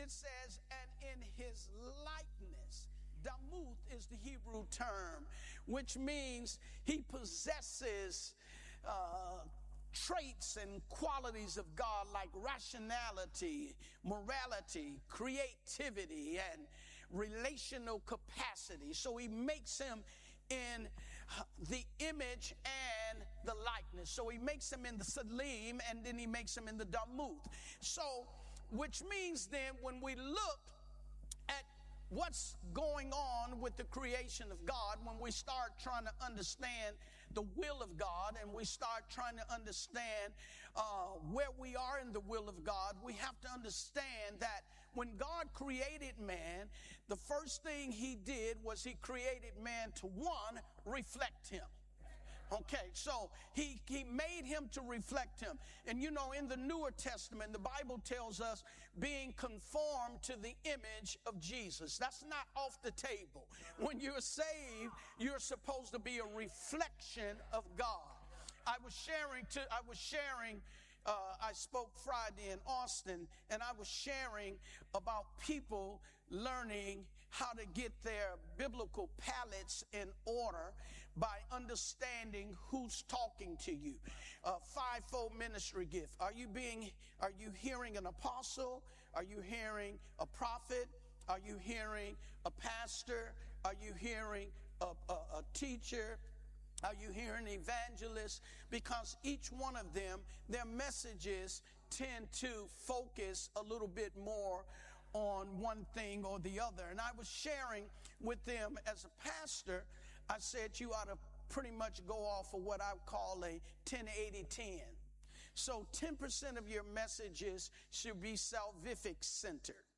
it says, and in his likeness. Damuth is the Hebrew term, which means he possesses traits and qualities of God like rationality, morality, creativity, and relational capacity. So he makes him in the image and the likeness. So he makes him in the Salim, and then he makes him in the Damuth. So, which means then when we look at what's going on with the creation of God, when we start trying to understand the will of God and we start trying to understand where we are in the will of God, we have to understand that when God created man, the first thing he did was he created man to, one, reflect him. Okay, so he made him to reflect him. And you know, in the Newer Testament, the Bible tells us being conformed to the image of Jesus. That's not off the table. When you're saved, you're supposed to be a reflection of God. I spoke Friday in Austin, and I was sharing about people learning how to get their biblical palettes in order by understanding who's talking to you. Fivefold ministry gift. Are you hearing an apostle? Are you hearing a prophet? Are you hearing a pastor? Are you hearing a teacher? Are you hearing evangelists? Because each one of them, their messages tend to focus a little bit more on one thing or the other. And I was sharing with them as a pastor, I said you ought to pretty much go off of what I call a 10-80-10. So 10% of your messages should be salvific centered.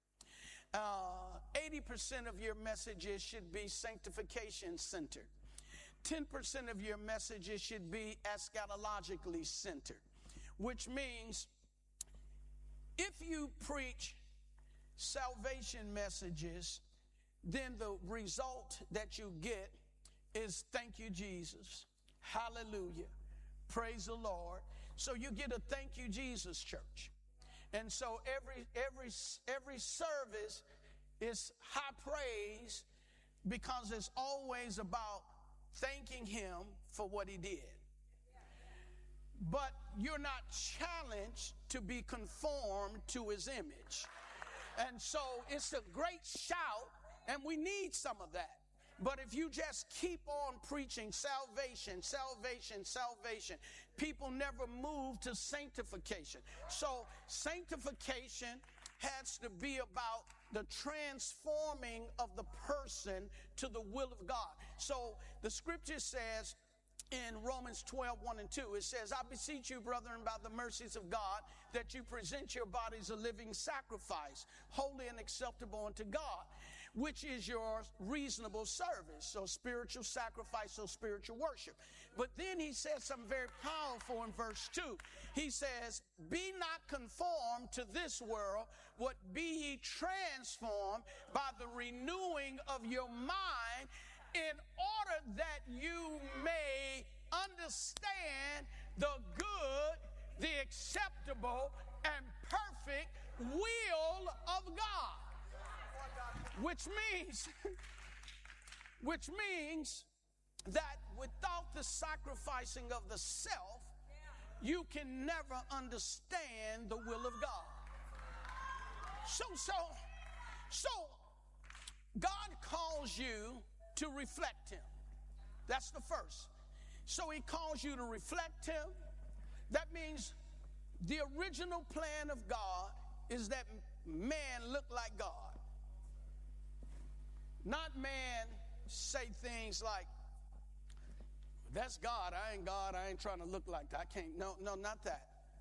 80% of your messages should be sanctification centered. 10% of your messages should be eschatologically centered, which means if you preach salvation messages, then the result that you get is thank you, Jesus. Hallelujah. Praise the Lord. So you get a thank you, Jesus church. And so every service is high praise because it's always about thanking him for what he did. But you're not challenged to be conformed to his image. And so it's a great shout, and we need some of that. But if you just keep on preaching salvation, salvation, salvation, people never move to sanctification. So sanctification has to be about the transforming of the person to the will of God. So the scripture says in Romans 12:1-2, it says, I beseech you, brethren, by the mercies of God, that you present your bodies a living sacrifice, holy and acceptable unto God, which is your reasonable service. So spiritual sacrifice, so spiritual worship. But then he says something very powerful in verse 2. He says, be not conformed to this world, but be ye transformed by the renewing of your mind, in order that you may understand the good, the acceptable, and perfect will of God. Which means that without the sacrificing of the self, you can never understand the will of God. So God calls you to reflect him. That's the first. So he calls you to reflect him. That means the original plan of God is that man look like God. Not man say things like, that's God, I ain't God, I ain't trying to look like that. I can't, no, not that.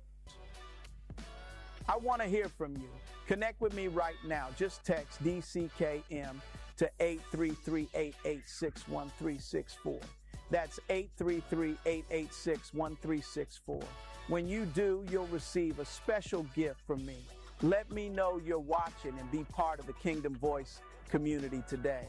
I want to hear from you. Connect with me right now. Just text DCKM to 833-886-1364. That's 833-886-1364. When you do, you'll receive a special gift from me. Let me know you're watching and be part of the Kingdom Voice community today.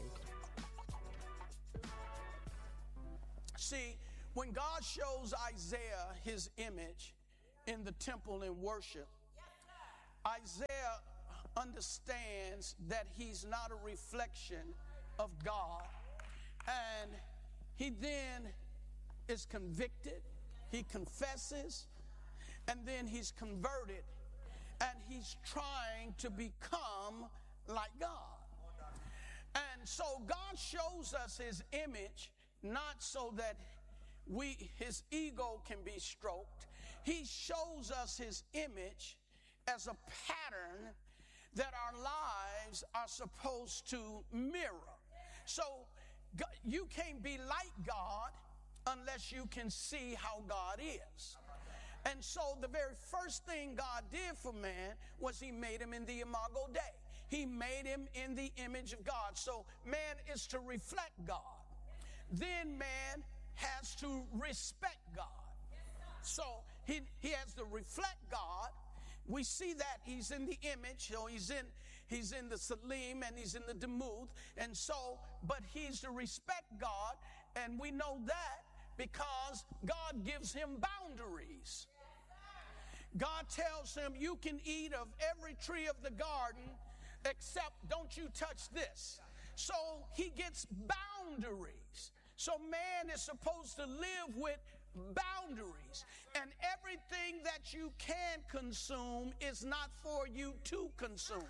See, when God shows Isaiah his image in the temple in worship, Isaiah understands that he's not a reflection of God, and he then is convicted, he confesses, and then he's converted, and he's trying to become like God. And so God shows us his image not so that his ego can be stroked. He shows us his image as a pattern that our lives are supposed to mirror. So you can't be like God unless you can see how God is. And so the very first thing God did for man was he made him in the imago Dei. He made him in the image of God. So man is to reflect God. Then man has to respect God. So he has to reflect God. We see that he's in the image, so he's in the Salim and he's in the Demuth, and so, but he's to respect God, and we know that because God gives him boundaries. God tells him, you can eat of every tree of the garden, except don't you touch this. So he gets boundaries. So man is supposed to live with boundaries, and everything that you can consume is not for you to consume.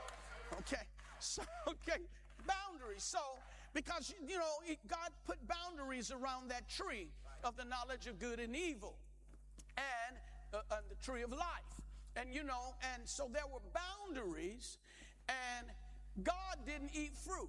Okay, boundaries. So because God put boundaries around that tree of the knowledge of good and evil, and the tree of life, and so there were boundaries, and God didn't eat fruit.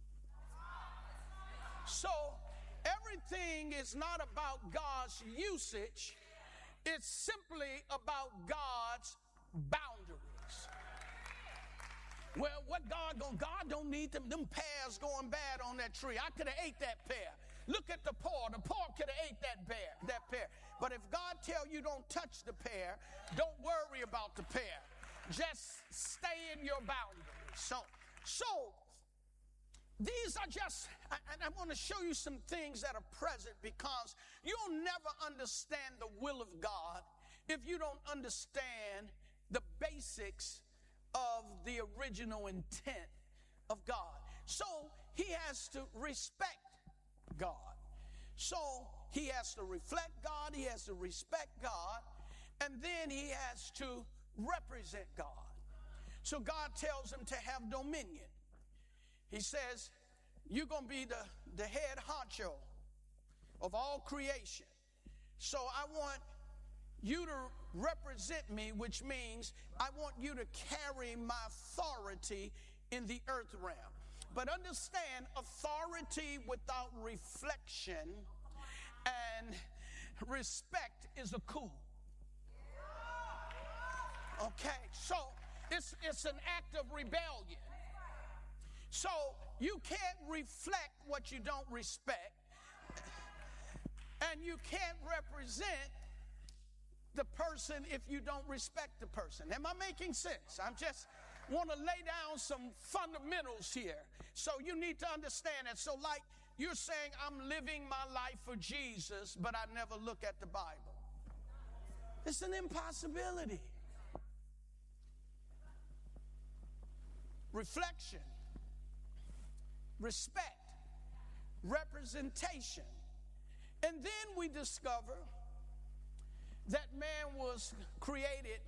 So everything is not about God's usage. It's simply about God's boundaries. Well, what God don't need them pears going bad on that tree. I could have ate that pear. Look at the poor. The poor could have ate that pear. But if God tell you don't touch the pear, don't worry about the pear. Just stay in your boundaries. So these are just, and I want to show you some things that are present, because you'll never understand the will of God if you don't understand the basics of the original intent of God. So he has to respect God. So he has to reflect God, he has to respect God, and then he has to represent God. So God tells him to have dominion. He says, you're going to be the head honcho of all creation. So I want you to represent me, which means I want you to carry my authority in the earth realm. But understand, authority without reflection and respect is a coup. Okay, so it's an act of rebellion. So you can't reflect what you don't respect, and you can't represent the person if you don't respect the person. Am I making sense? I'm just want to lay down some fundamentals here. So you need to understand it. So like you're saying, I'm living my life for Jesus, but I never look at the Bible. It's an impossibility. Reflection, respect, representation. And then we discover that man was created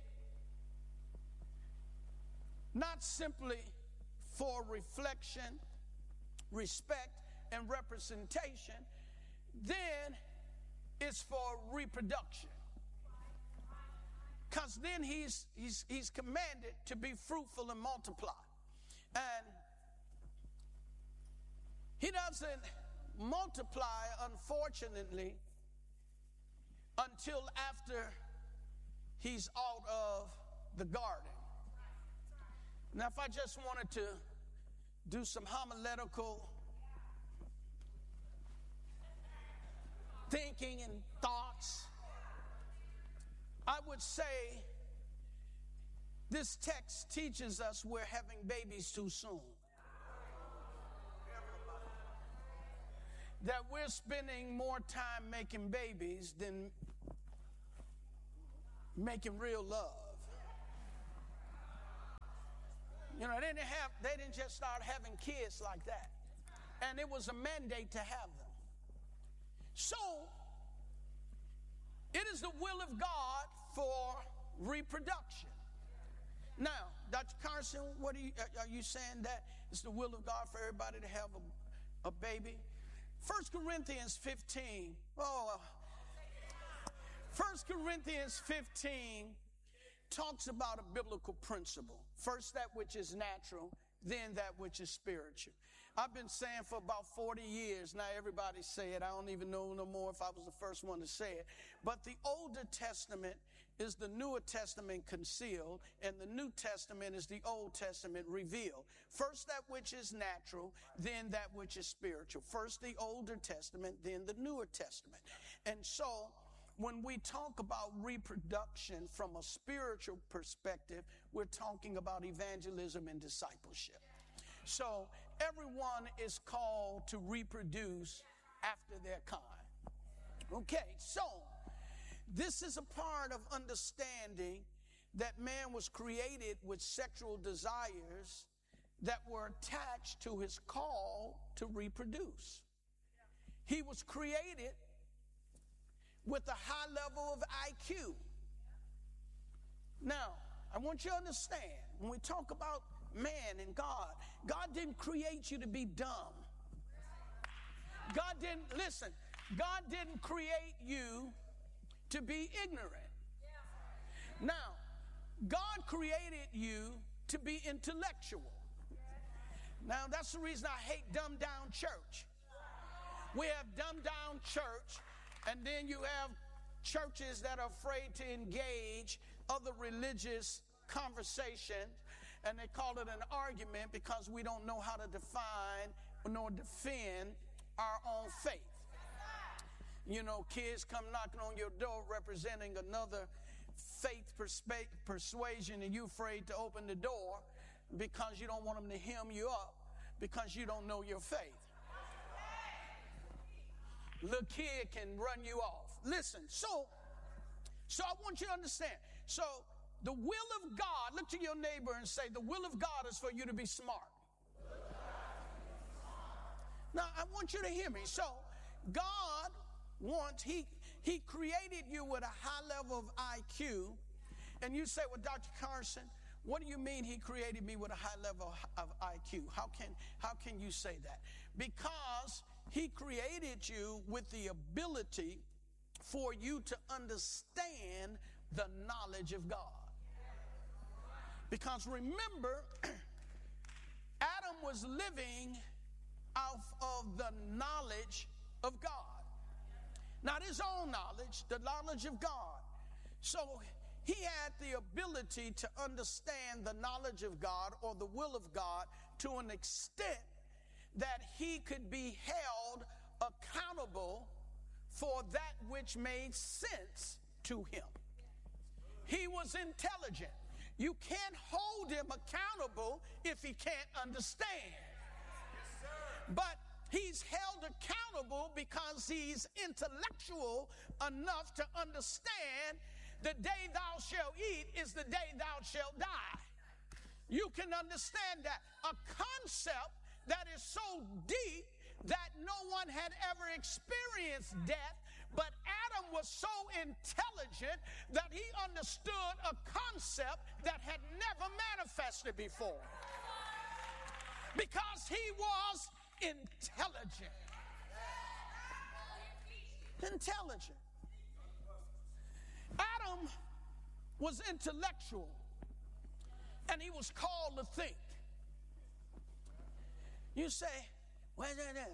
not simply for reflection, respect, and representation, then it's for reproduction. Because then he's commanded to be fruitful and multiply. And he doesn't multiply, unfortunately, until after he's out of the garden. Now, if I just wanted to do some homiletical thinking and thoughts, I would say this text teaches us we're having babies too soon. That we're spending more time making babies than making real love. You know, they didn't just start having kids like that. And it was a mandate to have them. So, it is the will of God for reproduction. Now, Dr. Carson, are you saying that it's the will of God for everybody to have a baby? 1 Corinthians 15. 1 Corinthians 15 talks about a biblical principle. First, that which is natural, then that which is spiritual. I've been saying for about 40 years, now everybody say it. I don't even know no more if I was the first one to say it. But the Older Testament is the Newer Testament concealed, and the New Testament is the Old Testament revealed. First that which is natural, then that which is spiritual. First the Older Testament, then the Newer Testament. And so, when we talk about reproduction from a spiritual perspective, we're talking about evangelism and discipleship. So everyone is called to reproduce after their kind. Okay, so this is a part of understanding that man was created with sexual desires that were attached to his call to reproduce. He was created with a high level of IQ. Now, I want you to understand, when we talk about man and God didn't create you to be dumb. God didn't create you to be ignorant. Now, God created you to be intellectual. Now, that's the reason I hate dumbed down church. We have dumbed down church, and then you have churches that are afraid to engage other religious conversation, and they call it an argument because we don't know how to define nor defend our own faith. You know, kids come knocking on your door representing another faith persuasion, and you're afraid to open the door because you don't want them to hem you up because you don't know your faith. Little kid can run you off. Listen, so I want you to understand. So the will of God, look to your neighbor and say, the will of God is for you to be smart. Now, I want you to hear me. So God wants, he created you with a high level of IQ. And you say, well, Dr. Carson, what do you mean he created me with a high level of IQ? How can you say that? Because he created you with the ability for you to understand the knowledge of God. Because remember, Adam was living out of the knowledge of God. Not his own knowledge, the knowledge of God. So he had the ability to understand the knowledge of God or the will of God to an extent that he could be held accountable for that which made sense to him. He was intelligent. You can't hold him accountable if he can't understand. But he's held accountable because he's intellectual enough to understand the day thou shalt eat is the day thou shalt die. You can understand that. A concept that is so deep that no one had ever experienced death, but Adam was so intelligent that he understood a concept that had never manifested before. Because he was intelligent. Intelligent. Adam was intellectual, and he was called to think. You say, well,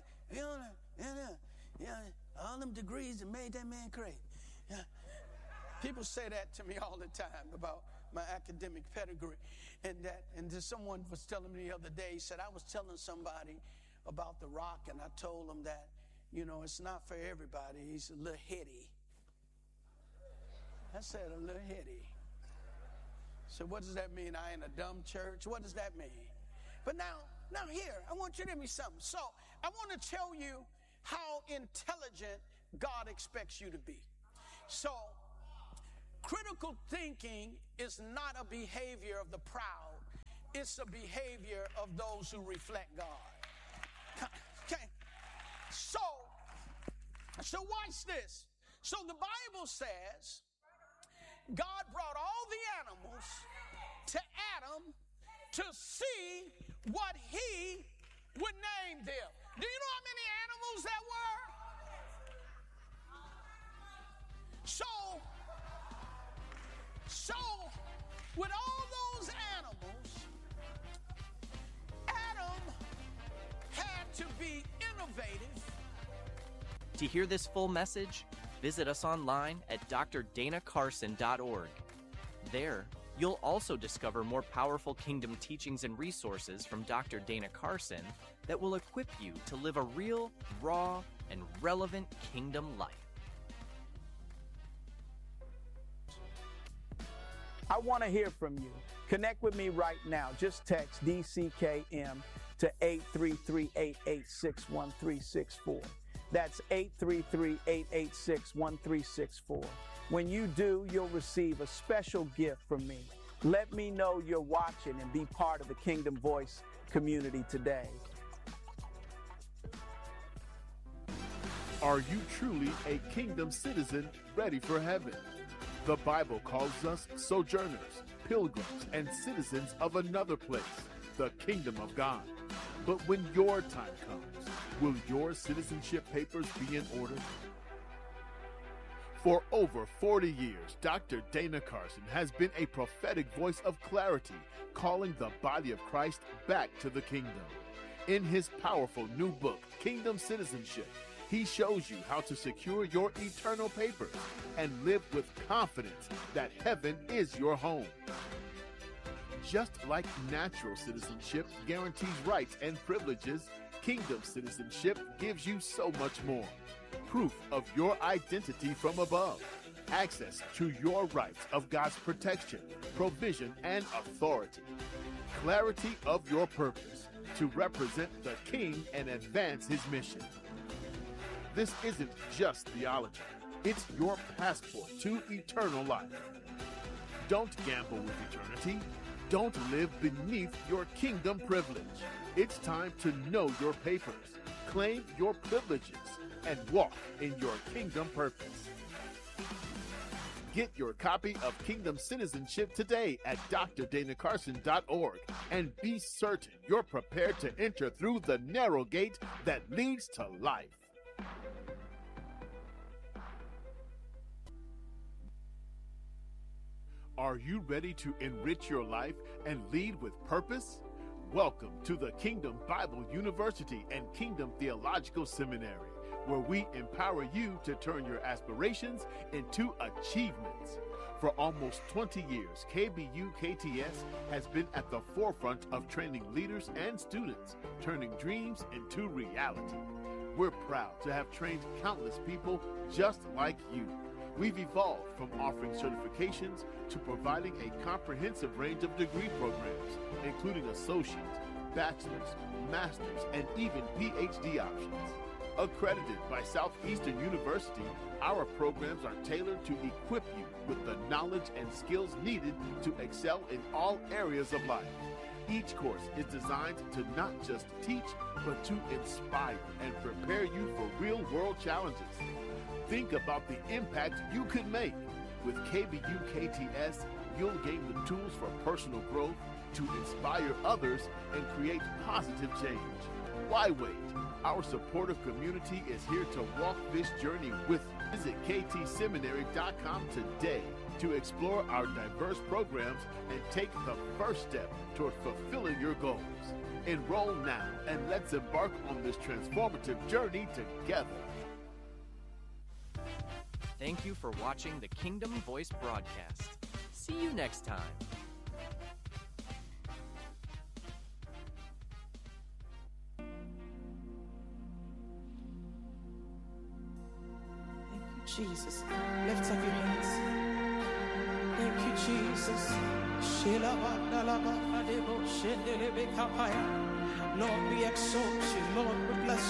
all them degrees that made that man great. Yeah. People say that to me all the time about my academic pedigree. And someone was telling me the other day, he said, I was telling somebody about The Rock, and I told him that, it's not for everybody. He's a little heady. I said, a little heady. So what does that mean? I in a dumb church? What does that mean? But now here, I want you to tell me something. So I want to tell you how intelligent God expects you to be. So critical thinking is not a behavior of the proud. it's a behavior of those who reflect God. Okay. So watch this. So the Bible says God brought all the animals to Adam to see what he would name them. Do you know how many animals there were? So with all those animals, Adam had to be innovative. To hear this full message, visit us online at drdanacarson.org. There, you'll also discover more powerful kingdom teachings and resources from Dr. Dana Carson that will equip you to live a real, raw, and relevant kingdom life. I want to hear from you. Connect with me right now. Just text DCKM to 833-886-1364. That's 833-886-1364. When you do, you'll receive a special gift from me. Let me know you're watching and be part of the Kingdom Voice community today. Are you truly a kingdom citizen ready for heaven? The Bible calls us sojourners, pilgrims, and citizens of another place, the kingdom of God. But when your time comes, will your citizenship papers be in order? For over 40 years, Dr. Dana Carson has been a prophetic voice of clarity, calling the body of Christ back to the kingdom. In his powerful new book, Kingdom Citizenship, he shows you how to secure your eternal papers and live with confidence that heaven is your home. Just like natural citizenship guarantees rights and privileges, kingdom citizenship gives you so much more. Proof of your identity from above. Access to your rights of God's protection, provision, and authority. Clarity of your purpose to represent the King and advance his mission. This isn't just theology. It's your passport to eternal life. Don't gamble with eternity. Don't live beneath your kingdom privilege. It's time to know your papers, claim your privileges, and walk in your kingdom purpose. Get your copy of Kingdom Citizenship today at drdanacarson.org and be certain you're prepared to enter through the narrow gate that leads to life. Are you ready to enrich your life and lead with purpose? Welcome to the Kingdom Bible University and Kingdom Theological Seminary, where we empower you to turn your aspirations into achievements. For almost 20 years, KBU KTS has been at the forefront of training leaders and students, turning dreams into reality. We're proud to have trained countless people just like you. We've evolved from offering certifications to providing a comprehensive range of degree programs, including associates, bachelor's, master's, and even PhD options. Accredited by Southeastern University, our programs are tailored to equip you with the knowledge and skills needed to excel in all areas of life. Each course is designed to not just teach, but to inspire and prepare you for real-world challenges. Think about the impact you could make. With KBU KTS, you'll gain the tools for personal growth, to inspire others, and create positive change. Why wait? Our supportive community is here to walk this journey with you. Visit ktseminary.com today to explore our diverse programs and take the first step toward fulfilling your goals. Enroll now and let's embark on this transformative journey together. Thank you for watching the Kingdom Voice broadcast. See you next time. Thank you, Jesus. Lift up your hands. Thank you, Jesus. Lord, we exalt you. Lord, we bless you.